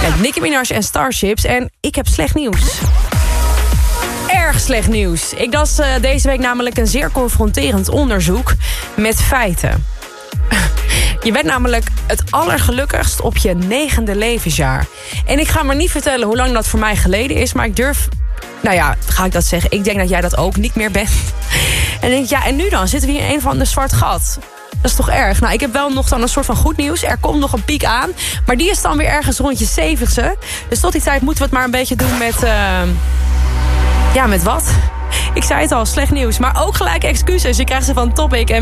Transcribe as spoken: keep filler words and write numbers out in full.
Met Nicki Minaj en Starships. En ik heb slecht nieuws. Erg slecht nieuws. Ik las uh, deze week namelijk een zeer confronterend onderzoek met feiten. Je bent namelijk het allergelukkigst op je negende levensjaar. En ik ga maar niet vertellen hoe lang dat voor mij geleden is, maar ik durf... Nou ja, ga ik dat zeggen? Ik denk dat jij dat ook niet meer bent. En denk ik, ja, en nu dan? Zitten we hier in een van de zwart gat? Dat is toch erg? Nou, ik heb wel nog dan een soort van goed nieuws. Er komt nog een piek aan. Maar die is dan weer ergens rond je zeventigste. Dus tot die tijd moeten we het maar een beetje doen met... Uh... Ja, met wat? Ik zei het al, slecht nieuws. Maar ook gelijk excuses. Je krijgt ze van Topic en